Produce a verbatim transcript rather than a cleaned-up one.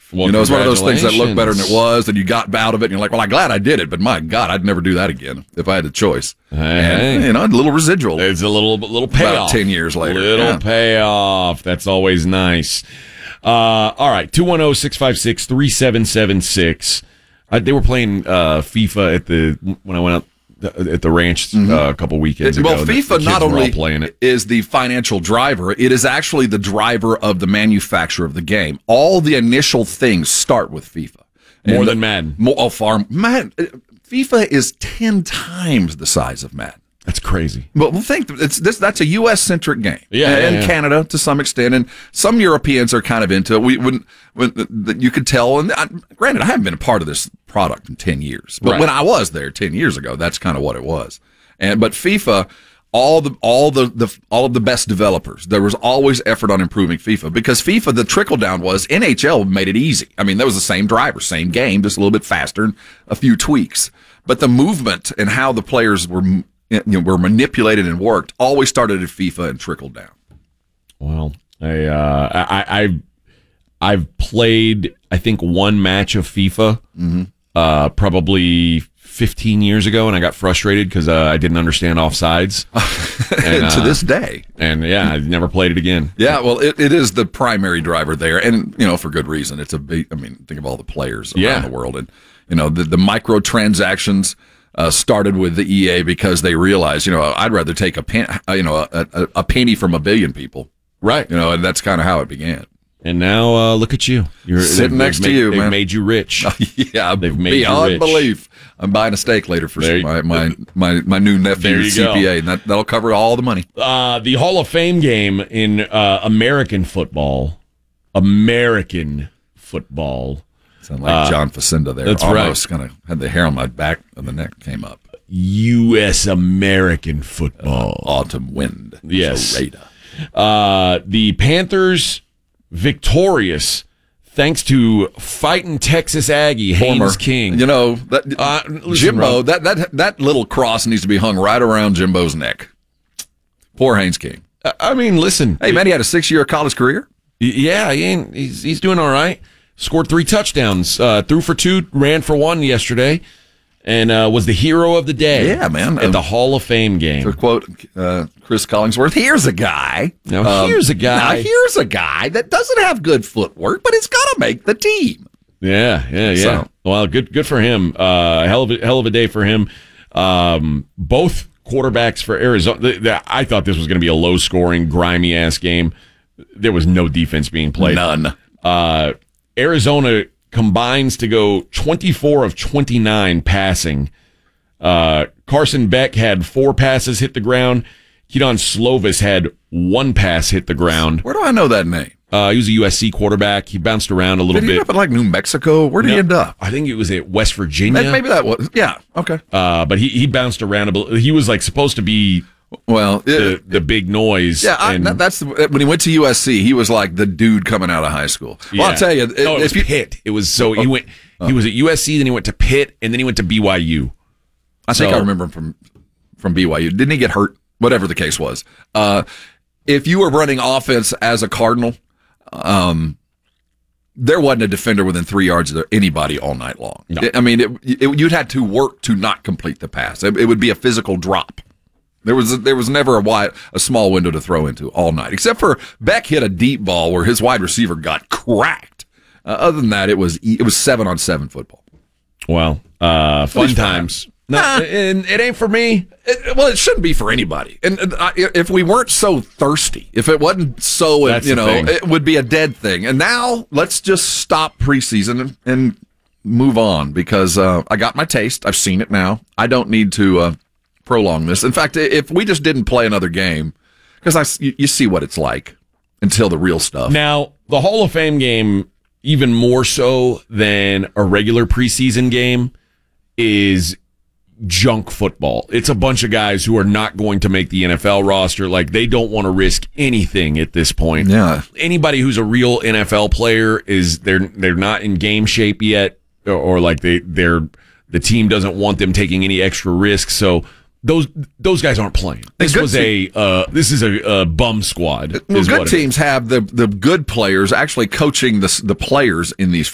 life. Well, you know, it's one of those things that look better than it was, and you got out of it, and you're like, well, I'm glad I did it, but my God, I'd never do that again if I had the choice. Hey, and, hey. you know, a little residual. It's a little little payoff. About ten years later. Little yeah. payoff. That's always nice. Uh, all right, two one zero, six five six, three seven seven six. Uh, they were playing uh, FIFA at the when I went out at the ranch uh, a couple weekends ago. Well, FIFA not only playing it. is the financial driver, it is actually the driver of the manufacturer of the game. All the initial things start with FIFA. More and than Madden. More, oh, far, man, FIFA is ten times the size of Madden. That's crazy. But we'll think it's this. That's a U S centric game, yeah, and yeah, yeah. Canada to some extent, and some Europeans are kind of into it. We when, when you could tell. And I, granted, I haven't been a part of this product in ten years, but right. when I was there ten years ago, that's kind of what it was. And but FIFA, all the all the, the all of the best developers, there was always effort on improving FIFA because FIFA, the trickle down was N H L made it easy. I mean, that was the same driver, same game, just a little bit faster and a few tweaks. But the movement and how the players were. You know, were manipulated and worked always started at FIFA and trickled down. Well, I, uh, I, I've, I've played, I think, one match of FIFA, mm-hmm. uh, probably fifteen years ago, and I got frustrated because uh, I didn't understand offsides. and, to uh, this day. And, yeah, I never played it again. Yeah, well, it, it is the primary driver there, and, you know, for good reason. It's a big, I mean, think of all the players around yeah. the world. And, you know, the, the microtransactions Uh, started with the E A because they realized, you know, I'd rather take a pen, you know, a, a, a penny from a billion people, right? You know, and that's kind of how it began. And now, uh, look at you, you're sitting next to made, you, they've man. Made you rich. yeah, they've made beyond you rich. belief. I'm buying a steak later for you, my, my my my new nephew's C P A, and that that'll cover all the money. Uh, the Hall of Fame game in uh, American football, American football. Sound like John Facenda there. That's Almost right. kind of had the hair on my back and the neck came up. U S American football. Uh, autumn wind. Yes. Uh, the Panthers victorious thanks to fighting Texas Aggie Haynes Former, King. You know, that, uh, listen, Jimbo, Rob, that, that, that little cross needs to be hung right around Jimbo's neck. Poor Haynes King. I mean, listen. Hey, man, he had a six-year college career. Yeah, he ain't, he's, he's doing all right. Scored three touchdowns, uh, threw for two, ran for one yesterday, and uh, was the hero of the day. Yeah, man. At the Hall of Fame game. To quote uh, Chris Collingsworth, here's a guy. Now, um, here's a guy. Now, here's a guy that doesn't have good footwork, but he's got to make the team. Yeah, yeah, yeah. So. Well, good good for him. Uh, hell, of a, hell of a day for him. Um, both quarterbacks for Arizona. The, the, I thought this was going to be a low-scoring, grimy-ass game. There was no defense being played. None. Uh, Arizona combines to go twenty-four of twenty-nine passing. Uh, Carson Beck had four passes hit the ground. Keaton Slovis had one pass hit the ground. Where do I know that name? Uh, he was a U S C quarterback. He bounced around a little did he bit. End up in like New Mexico? Where did no, he end up? I think it was at West Virginia. Maybe, maybe that was. Yeah. Okay. Uh, but he, he bounced around a bit. He was like supposed to be well the, it, the big noise. Yeah, I, and, that's the, when he went to U S C. He was like the dude coming out of high school. Well, yeah. I'll tell you. No, it was you, Pitt. It was so he went. He was at U S C, then he went to Pitt, and then he went to B Y U. I think so, I remember him from from B Y U. Didn't he get hurt? Whatever the case was. Uh, if you were running offense as a Cardinal, um, there wasn't a defender within three yards of anybody all night long. No. It, I mean, it, it, you'd had to work to not complete the pass. It, it would be a physical drop. There was there was never a wide, a small window to throw into all night, except for Beck hit a deep ball where his wide receiver got cracked. Uh, other than that, it was it was seven on seven football. Well, uh, fun times. No, nah. it, it ain't for me. It, well, it shouldn't be for anybody. And uh, if we weren't so thirsty, if it wasn't so, That's you know, thing. it would be a dead thing. And now let's just stop preseason and, and move on because uh, I got my taste. I've seen it now. I don't need to uh, prolong this. In fact, if we just didn't play another game, because I you, you see what it's like until the real stuff. Now, the Hall of Fame game, even more so than a regular preseason game, is junk football. It's a bunch of guys who are not going to make the N F L roster. Like, they don't want to risk anything at this point. Yeah. Anybody who's a real N F L player is they're they're not in game shape yet, or, or like they they're the team doesn't want them taking any extra risks. So those those guys aren't playing. This was a uh, this is a, a bum squad. Well, good teams have the the good players actually coaching the the players in these